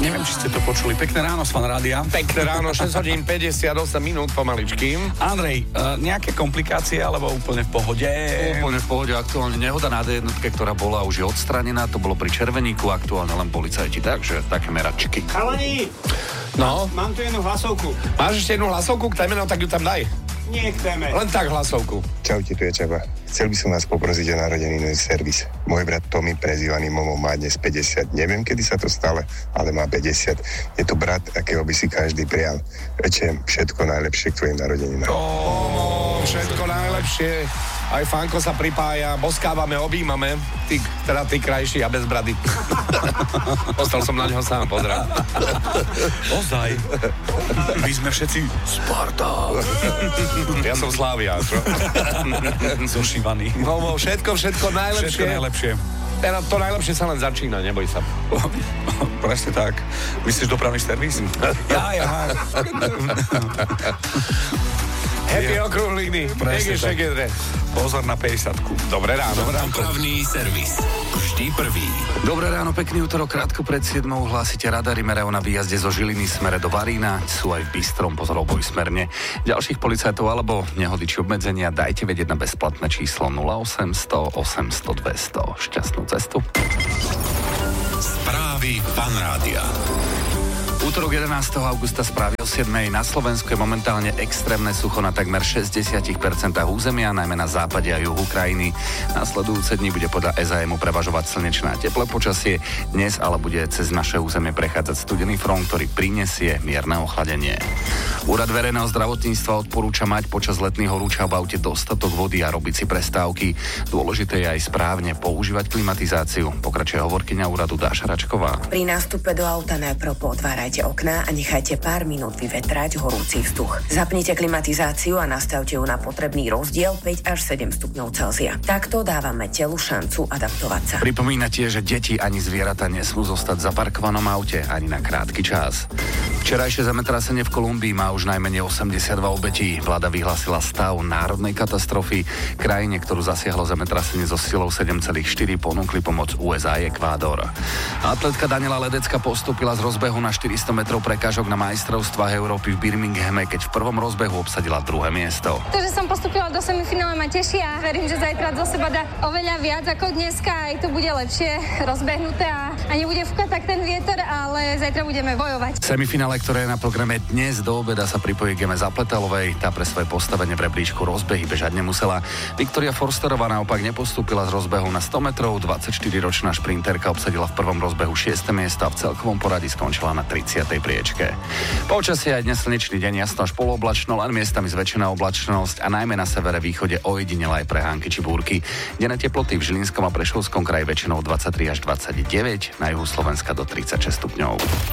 Neviem, či ste to počuli. Pekné ráno z Fan Rádia. Pekné ráno, 6 hodín 58 minút pomaličkým. Andrej, nejaké komplikácie, alebo úplne v pohode? Úplne v pohode, aktuálne nehoda na D1, ktorá bola už odstranená, to bolo pri Červeníku, aktuálne len policajti, takže také meračky. Chalani, No, mám tu jednu hlasovku. máš ešte jednu hlasovku k téme, no tak ju tam daj. Nie k téme. Len tak hlasovku. Čaute, tu je Čaba. Chcel by som vás poprosiť o narodeninový servis. Môj brat Tommy, prezývaný Momo, má dnes 50. Neviem, kedy sa to stalo, ale má 50. Je to brat, akého by si každý prijal. Večer, všetko najlepšie k tvojim narodeninám. Všetko najlepšie. Aj Fanko sa pripája, boskávame, objímame. Ty krajší a bez brady. Ostal som na ňo sám, pozdrav. Ozaj. My sme všetci Sparta. Ja som Slávia, čo? Zošívaný. No, všetko najlepšie. Všetko najlepšie. Teraz to najlepšie sa len začína, neboj sa. Presne tak. Myslíš dopravný servis? Ja. Happy okrúhliny. Presne tak. Pozor na 50-ku. Dobré ráno. Dopravný servis. Vždy prvý. Dobré ráno, pekný útorok, krátko pred 7 hlásite radary merajú na výjazde zo Žiliny smere do Varína, sú aj v Bystrom, pozor obojsmerne. Ďalších policajtov alebo nehody či obmedzenia dajte vedieť na bezplatné číslo 0800 800 200. Šťastnú cestu. Správy Fan Rádia. Útorok 11. augusta správy o 7. Na Slovensku je momentálne extrémne sucho na takmer 60% územia, najmä na západe a juhu krajiny. Nasledujúce dni bude podľa SAEMu prevažovať slnečné a teplé počasie. Dnes ale bude cez naše územie prechádzať studený front, ktorý prinesie mierne ochladenie. Úrad verejného zdravotníctva odporúča mať počas letných horúča v aute dostatok vody a robiť si prestávky. Dôležité je aj správne používať klimatizáciu. Pokračuje hovorkyňa úradu Dáša Račková. Pri nástupe do auta najprv pootvárajte okná a nechajte pár minút vyvetrať horúci vzduch. Zapnite klimatizáciu a nastavte ju na potrebný rozdiel 5 až 7 stupňov Celzia. Takto dávame telu šancu adaptovať sa. Pripomínate, že deti ani zvieratá nesmú zostať v zaparkovanom aute ani na krátky čas. Včerajšie zemetrasenie v Kolumbii má už najmenej 82 obetí. Vláda vyhlásila stav národnej katastrofy. Krajine, ktorú zasiahlo zemetrasenie so silou 7,4, ponúkli pomoc USA a Ekvádor. Atletka Daniela Ledecká postúpila z rozbehu na 400 metrov prekážok na majstrovstvách Európy v Birminghame, keď v prvom rozbehu obsadila druhé miesto. To, že som postúpila do semifinále, ma teší a verím, že zajtra zo seba dá oveľa viac ako dneska. Aj to bude lepšie rozbehnuté a nebude fúkať tak ten vietor, ale zajtra budeme bojovať. Semifinále, ktoré je na programe dnes do obeda, sa pripojí k Geme Zapletalovej. Tá pre svoje postavenie v rebríčku rozbehy bežať nemusela. Viktória Forsterová naopak nepostúpila z rozbehu na 100 metrov. 24-ročná šprinterka obsadila v prvom rozbehu 6. miesto a v celkovom poradí skončila na 30. priečke. Počasie aj dnes slnečný deň, jasno až polooblačno, len miestami zväčšená oblačnosť a najmä na severe východe ojedinele aj prehánky či búrky. Denné teploty v Žilinskom a Prešovskom kraji väčšinou 23 až 29, na juhu Slovenska do 36 stupňov.